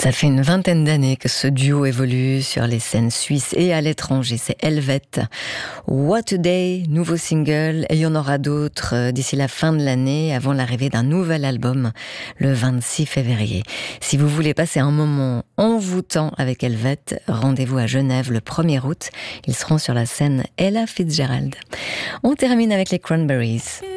Ça fait une vingtaine d'années que ce duo évolue sur les scènes suisses et à l'étranger. C'est Helvet. What a Day, nouveau single, et il y en aura d'autres d'ici la fin de l'année, avant l'arrivée d'un nouvel album le 26 février. Si vous voulez passer un moment envoûtant avec Helvet, rendez-vous à Genève le 1er août. Ils seront sur la scène Ella Fitzgerald. On termine avec les Cranberries.